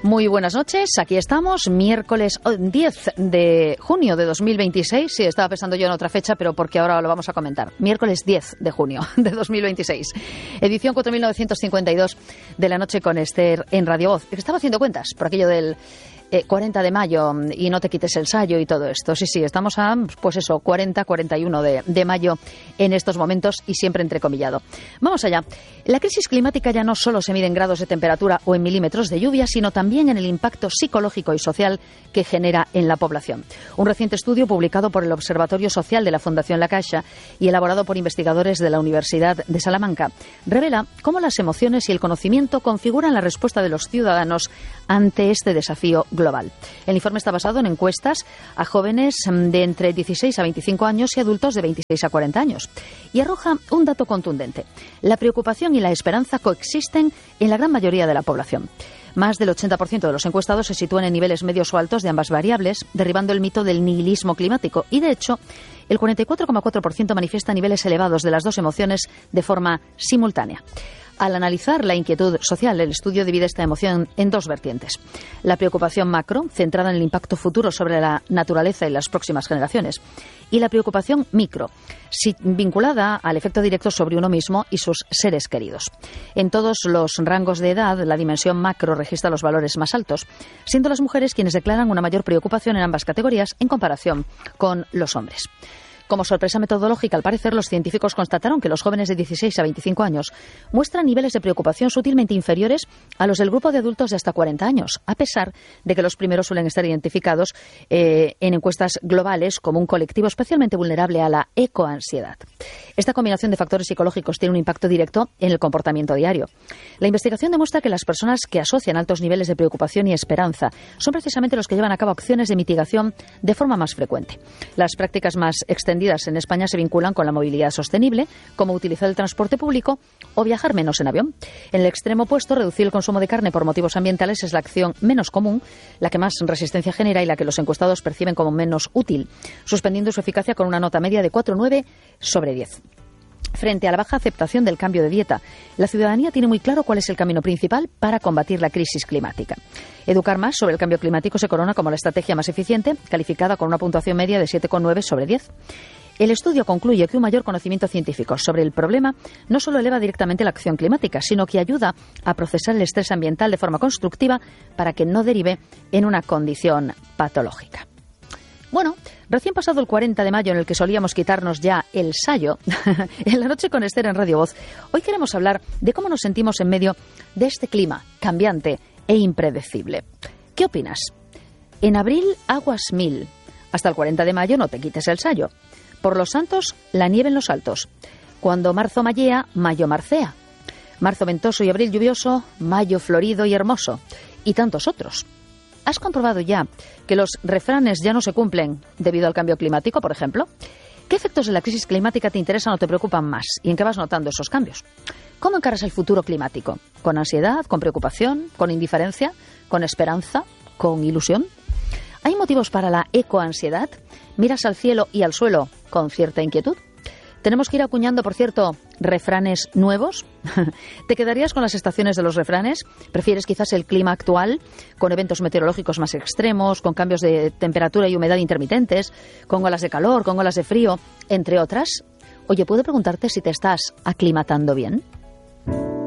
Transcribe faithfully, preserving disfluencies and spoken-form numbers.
Muy buenas noches, aquí estamos, miércoles diez de junio de dos mil veintiséis. Sí, estaba pensando yo en otra fecha, pero porque ahora lo vamos a comentar. Miércoles diez de junio de dos mil veintiséis. Edición cuatro mil novecientos cincuenta y dos de la noche con Esther en Radio Voz. Estaba haciendo cuentas por aquello del eh, cuarenta de mayo y no te quites el sayo y todo esto. Sí, sí, estamos a, pues eso, cuarenta, cuarenta y uno de, de mayo en estos momentos y siempre entrecomillado. Vamos allá. La crisis climática ya no solo se mide en grados de temperatura o en milímetros de lluvia, sino también en el impacto psicológico y social que genera en la población. Un reciente estudio publicado por el Observatorio Social de la Fundación La Caixa y elaborado por investigadores de la Universidad de Salamanca revela cómo las emociones y el conocimiento configuran la respuesta de los ciudadanos ante este desafío global. El informe está basado en encuestas a jóvenes de entre dieciséis a veinticinco años y adultos de veintiséis a cuarenta años y arroja un dato contundente. La preocupación y la esperanza coexisten en la gran mayoría de la población. Más del ochenta por ciento de los encuestados se sitúan en niveles medios o altos de ambas variables, derribando el mito del nihilismo climático. Y, de hecho, el cuarenta y cuatro coma cuatro por ciento manifiesta niveles elevados de las dos emociones de forma simultánea. Al analizar la inquietud social, el estudio divide esta emoción en dos vertientes. La preocupación macro, centrada en el impacto futuro sobre la naturaleza y las próximas generaciones. Y la preocupación micro, vinculada al efecto directo sobre uno mismo y sus seres queridos. En todos los rangos de edad, la dimensión macro registra los valores más altos, siendo las mujeres quienes declaran una mayor preocupación en ambas categorías en comparación con los hombres. Como sorpresa metodológica, al parecer, los científicos constataron que los jóvenes de dieciséis a veinticinco años muestran niveles de preocupación sutilmente inferiores a los del grupo de adultos de hasta cuarenta años, a pesar de que los primeros suelen estar identificados eh, en encuestas globales como un colectivo especialmente vulnerable a la ecoansiedad. Esta combinación de factores psicológicos tiene un impacto directo en el comportamiento diario. La investigación demuestra que las personas que asocian altos niveles de preocupación y esperanza son precisamente los que llevan a cabo acciones de mitigación de forma más frecuente. Las prácticas más extendidas en España se vinculan con la movilidad sostenible, como utilizar el transporte público o viajar menos en avión. En el extremo opuesto, reducir el consumo de carne por motivos ambientales es la acción menos común, la que más resistencia genera y la que los encuestados perciben como menos útil, suspendiendo su eficacia con una nota media de cuatro coma nueve sobre diez. Frente a la baja aceptación del cambio de dieta, la ciudadanía tiene muy claro cuál es el camino principal para combatir la crisis climática. Educar más sobre el cambio climático se corona como la estrategia más eficiente, calificada con una puntuación media de siete coma nueve sobre diez. El estudio concluye que un mayor conocimiento científico sobre el problema no solo eleva directamente la acción climática, sino que ayuda a procesar el estrés ambiental de forma constructiva para que no derive en una condición patológica. Bueno, recién pasado el cuarenta de mayo, en el que solíamos quitarnos ya el sayo, en la noche con Esther en Radio Voz, hoy queremos hablar de cómo nos sentimos en medio de este clima cambiante e impredecible. ¿Qué opinas? En abril, aguas mil. Hasta el cuarenta de mayo no te quites el sayo. Por los santos, la nieve en los altos. Cuando marzo mallea, mayo marcea. Marzo ventoso y abril lluvioso, mayo florido y hermoso. Y tantos otros. ¿Has comprobado ya que los refranes ya no se cumplen debido al cambio climático, por ejemplo? ¿Qué efectos de la crisis climática te interesan o te preocupan más? ¿Y en qué vas notando esos cambios? ¿Cómo encaras el futuro climático? ¿Con ansiedad, con preocupación, con indiferencia, con esperanza, con ilusión? ¿Hay motivos para la ecoansiedad? ¿Miras al cielo y al suelo con cierta inquietud? ¿Tenemos que ir acuñando, por cierto, refranes nuevos? ¿Te quedarías con las estaciones de los refranes? ¿Prefieres quizás el clima actual, con eventos meteorológicos más extremos, con cambios de temperatura y humedad intermitentes, con olas de calor, con olas de frío, entre otras? Oye, ¿puedo preguntarte si te estás aclimatando bien?